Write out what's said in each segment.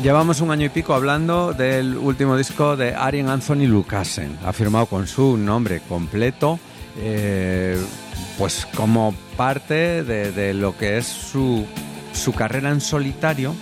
Llevamos un año y pico hablando del último disco de Arjen Anthony Lucassen. Ha firmado con su nombre completo, pues como parte de lo que es su carrera en solitario,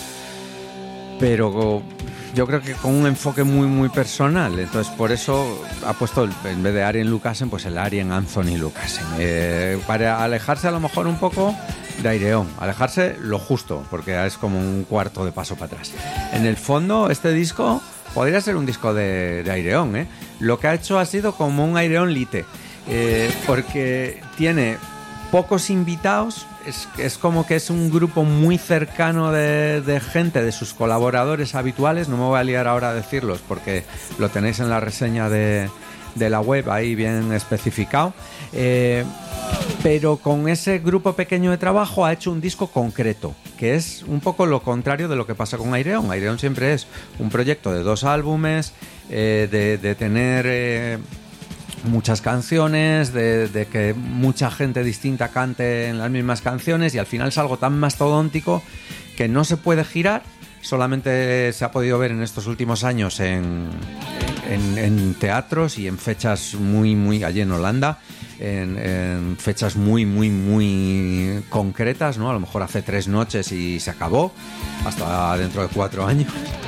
pero yo creo que con un enfoque muy muy personal. Entonces por eso ha puesto, en vez de Arjen Lucassen, pues el Arjen Anthony Lucassen, para alejarse a lo mejor un poco de Ayreon, alejarse lo justo, porque es como un cuarto de paso para atrás. En el fondo este disco podría ser un disco de Ayreon, ¿eh? Lo que ha hecho ha sido como un Ayreon Lite, porque tiene pocos invitados. Es como que es un grupo muy cercano de gente, de sus colaboradores habituales. No me voy a liar ahora a decirlos porque lo tenéis en la reseña de la web ahí bien especificado. Pero con ese grupo pequeño de trabajo ha hecho un disco concreto, que es un poco lo contrario de lo que pasa con Ayreon. Ayreon siempre es un proyecto de 2 álbumes, de tener muchas canciones, de que mucha gente distinta cante en las mismas canciones, y al final es algo tan mastodóntico que no se puede girar. Solamente se ha podido ver en estos últimos años en teatros y en fechas muy allí en Holanda, en fechas muy concretas, ¿no? A lo mejor hace 3 noches y se acabó, hasta dentro de 4 años.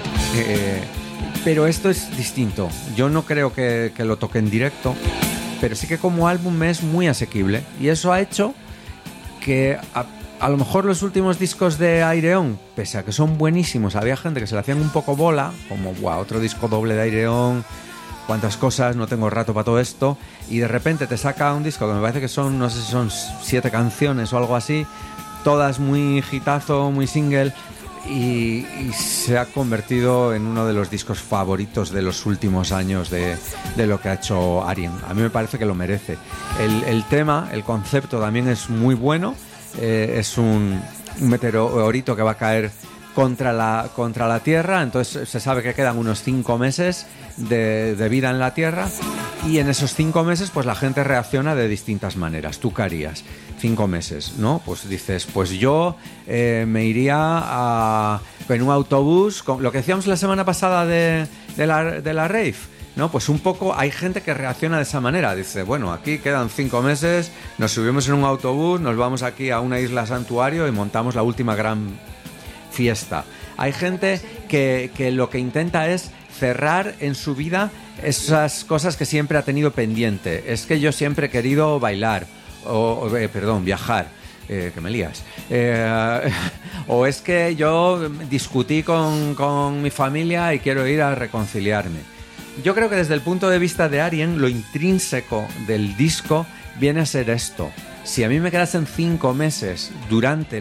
Pero esto es distinto. Yo no creo que lo toque en directo, pero sí que como álbum es muy asequible, y eso ha hecho que a lo mejor los últimos discos de Ayreon, pese a que son buenísimos, había gente que se le hacían un poco bola, como otro disco doble de Ayreon, cuántas cosas, no tengo rato para todo esto, y de repente te saca un disco que me parece que son, no sé si son 7 canciones o algo así, todas muy hitazo, muy single, y se ha convertido en uno de los discos favoritos de los últimos años de lo que ha hecho Arjen. A mí me parece que lo merece. El tema, el concepto también es muy bueno. Es un meteorito que va a caer contra la Tierra, entonces se sabe que quedan unos 5 meses de vida en la Tierra, y en esos 5 meses pues la gente reacciona de distintas maneras. ¿Tú qué harías? 5 meses, ¿no? Pues dices, pues yo me iría en un autobús, con lo que decíamos la semana pasada de la rave, ¿no? Pues un poco hay gente que reacciona de esa manera. Dice, bueno, aquí quedan 5 meses, nos subimos en un autobús, nos vamos aquí a una isla santuario y montamos la última gran fiesta. Hay gente que lo que intenta es cerrar en su vida esas cosas que siempre ha tenido pendiente. Es que yo siempre he querido bailar, viajar, que me lías, o es que yo discutí con mi familia y quiero ir a reconciliarme. Yo creo que desde el punto de vista de Arjen, lo intrínseco del disco viene a ser esto. Si a mí me quedasen 5 meses durante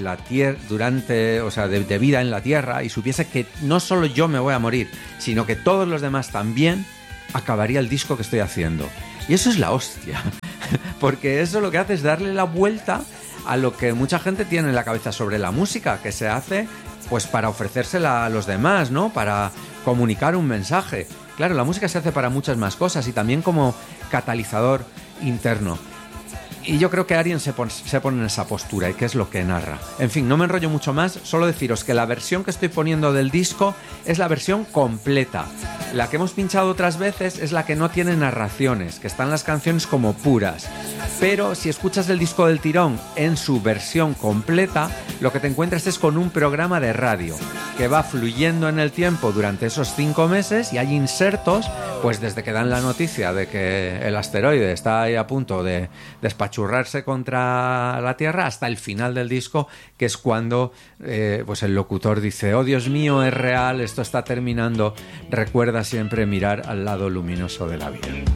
de vida en la Tierra, y supiese que no solo yo me voy a morir, sino que todos los demás también, acabaría el disco que estoy haciendo. Y eso es la hostia, porque eso lo que hace es darle la vuelta a lo que mucha gente tiene en la cabeza sobre la música, que se hace pues para ofrecérsela a los demás, ¿no? Para comunicar un mensaje. Claro, la música se hace para muchas más cosas, y también como catalizador interno. Y yo creo que Arjen se pone en esa postura, y que es lo que narra. En fin, no me enrollo mucho más, solo deciros que la versión que estoy poniendo del disco es la versión completa. La que hemos pinchado otras veces es la que no tiene narraciones, que están las canciones como puras. Pero si escuchas el disco del tirón en su versión completa, lo que te encuentras es con un programa de radio que va fluyendo en el tiempo durante esos 5 meses, y hay insertos, pues desde que dan la noticia de que el asteroide está ahí a punto de despachurrarse contra la Tierra, hasta el final del disco, que es cuando pues el locutor dice: oh Dios mío, es real, esto está terminando, recuerda siempre mirar al lado luminoso de la vida.